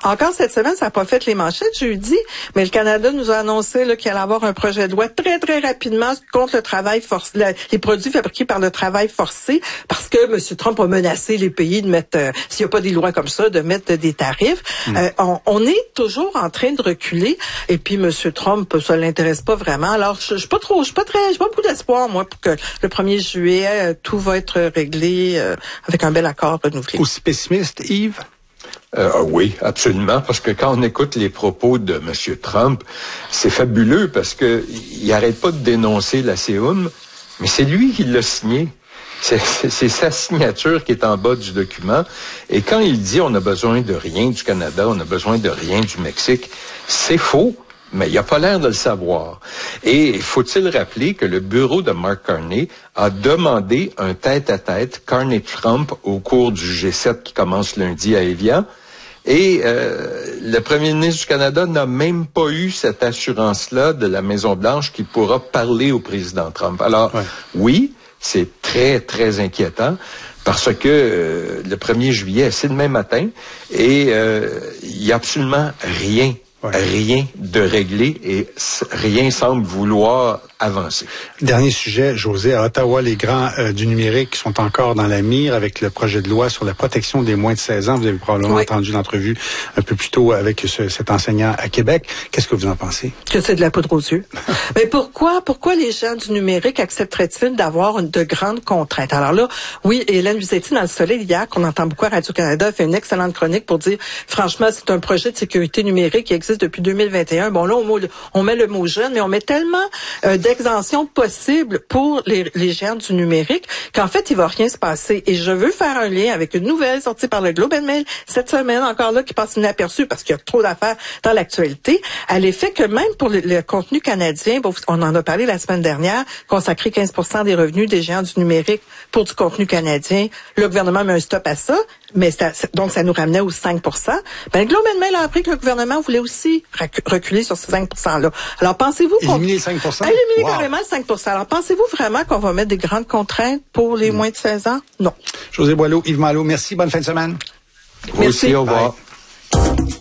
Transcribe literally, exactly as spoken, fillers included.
encore cette semaine, ça n'a pas fait les manchettes jeudi, mais le Canada nous a annoncé là, qu'il allait avoir un projet de loi très, très rapidement contre le travail forcé, la, les produits fabriqués par le travail forcé, parce que M. Trump a menacé les pays de mettre, euh, s'il n'y a pas des lois comme ça, de mettre des tarifs. Mmh. Euh, on, on est toujours en train de reculer, et puis M. Trump, ça l'intéresse pas vraiment. Alors, je, je suis pas trop, je suis pas très, j'ai pas beaucoup d'espoir, moi, pour que le premier juillet, euh, tout va être réglé euh, avec un bel accord renouvelé. Aussi pessimiste, Yves? Euh, oui, absolument, parce que quand on écoute les propos de M. Trump, c'est fabuleux parce que il arrête pas de dénoncer la C E U M, mais c'est lui qui l'a signé. C'est, c'est, c'est sa signature qui est en bas du document. Et quand il dit on a besoin de rien du Canada, on a besoin de rien du Mexique, c'est faux. Mais il n'a pas l'air de le savoir. Et faut-il rappeler que le bureau de Mark Carney a demandé un tête-à-tête Carney-Trump au cours du G sept qui commence lundi à Evian. Et euh, le premier ministre du Canada n'a même pas eu cette assurance-là de la Maison-Blanche qu'il pourra parler au président Trump. Alors, ouais. oui, c'est très, très inquiétant. Parce que euh, le premier juillet, c'est demain matin, et euh, il n'y a absolument rien Ouais. Rien de réglé et rien semble vouloir avancer. Dernier sujet, José, à Ottawa, les grands euh, du numérique sont encore dans la mire avec le projet de loi sur la protection des moins de seize ans. Vous avez probablement oui. entendu l'entrevue un peu plus tôt avec ce, cet enseignant à Québec. Qu'est-ce que vous en pensez? Que c'est de la poudre aux yeux. Mais pourquoi, pourquoi les gens du numérique accepteraient-ils d'avoir une, de grandes contraintes? Alors là, oui, Hélène Luzetti, dans Le Soleil hier, qu'on entend beaucoup à Radio-Canada, fait une excellente chronique pour dire, franchement, c'est un projet de sécurité numérique qui existe depuis deux mille vingt et un. Bon, là, on, on met le mot jeune, mais on met tellement euh, d'exemptions possibles pour les, les géants du numérique qu'en fait, il va rien se passer. Et je veux faire un lien avec une nouvelle sortie par le Globe and Mail cette semaine, encore là, qui passe inaperçue parce qu'il y a trop d'affaires dans l'actualité, à l'effet que même pour le, le contenu canadien, bon, on en a parlé la semaine dernière, consacrer quinze pour cent des revenus des géants du numérique pour du contenu canadien, le gouvernement met un stop à ça, mais ça, donc ça nous ramenait aux cinq pour cent. Ben, le Globe and Mail a appris que le gouvernement voulait aussi reculer sur ces cinq pour cent-là. Alors, pensez-vous qu'on... Éliminer les cinq pour cent? Éliminer wow. carrément le cinq pour cent. Alors, pensez-vous vraiment qu'on va mettre des grandes contraintes pour les mmh. moins de seize ans? Non. José Boileau, Yves Malo, merci. Bonne fin de semaine. Merci. Aussi, au revoir. Bye.